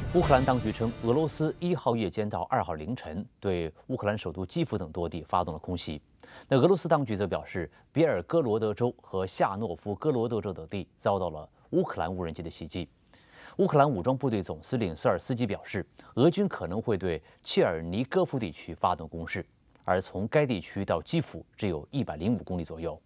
乌克兰当局称，俄罗斯1号夜间到2号凌晨对乌克兰首都基辅等多地发动了空袭。那俄罗斯当局则表示，别尔哥罗德州和夏诺夫哥罗德州等地遭到了乌克兰无人机的袭击。乌克兰武装部队总司令瑟尔斯基表示，俄军可能会对切尔尼戈夫地区发动攻势，而从该地区到基辅只有105公里左右。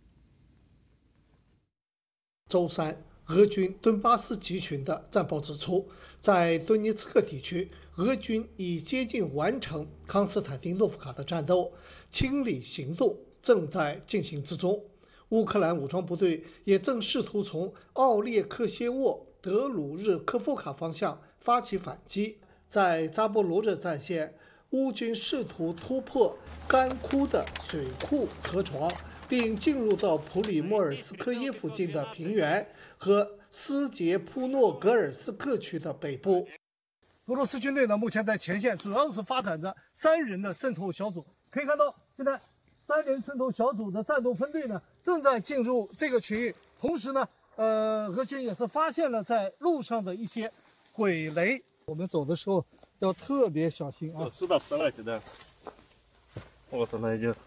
周三，俄军顿巴斯集群的战报指出，在顿涅茨克地区，俄军已接近完成康斯坦丁诺夫卡的战斗，清理行动正在进行之中。乌克兰武装部队也正试图从奥列克谢沃德鲁日科夫卡方向发起反击。在扎波罗热战线，乌军试图突破干枯的水库河床，并进入到普里莫尔斯科耶附近的平原和斯捷普诺格尔斯克区的北部。俄罗斯军队呢，目前在前线主要是发展着3人的渗透小组。可以看到，现在3人渗透小组的战斗分队呢，正在进入这个区域。同时呢，俄军也是发现了在路上的一些鬼雷。我们走的时候要特别小心啊！ 死了，现在，我操，那已经。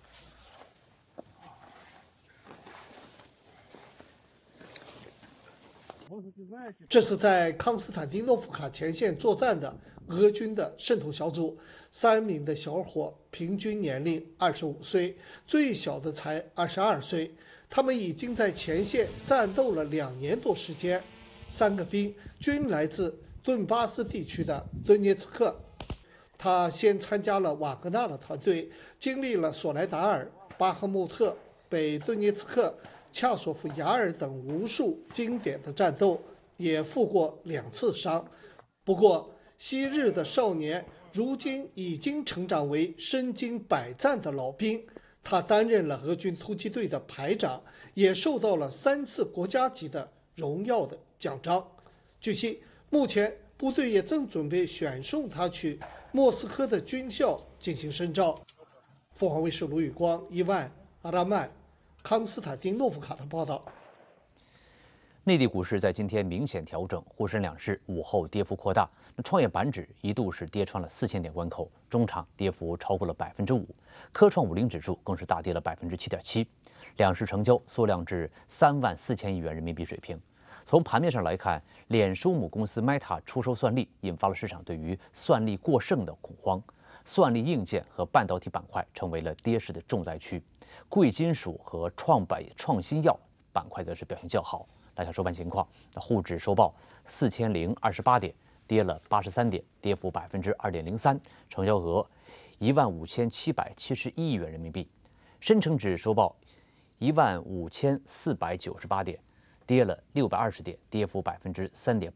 这是在康斯坦丁诺夫卡前线作战的俄军的渗透小组，3名的小伙，平均年龄25岁，最小的才22岁。他们已经在前线战斗了2年多时间。3个兵均来自顿巴斯地区的顿涅茨克。他先参加了瓦格纳的团队，经历了索莱达尔、巴赫穆特、北顿涅茨克、恰索夫雅尔等无数经典的战斗，也负过2次伤。不过，昔日的少年如今已经成长为身经百战的老兵。他担任了俄军突击队的排长，也受到了3次国家级的荣耀的奖章。据悉，目前部队也正准备选送他去莫斯科的军校进行深造。凤凰卫视卢宇光、伊万、阿拉曼、康斯坦丁诺夫卡的报道。 内地股市在今天明显调整，沪深两市午后跌幅扩大。创业板指一度是跌穿了4000点关口，中场跌幅超过了5%，科创50指数更是大跌了7.7%。两市成交缩量至34000亿元人民币水平。从盘面上来看，脸书母公司 Meta 出售算力，引发了市场对于算力过剩的恐慌。算力硬件和半导体板块成为了跌势的重灾区，贵金属和创新药板块则是表现较好。来看收盘情况，沪指收报4028点，跌了83点，跌幅2.03%，成交额15771亿元人民币。深成指收报15498点，跌了620点，跌幅3.8%。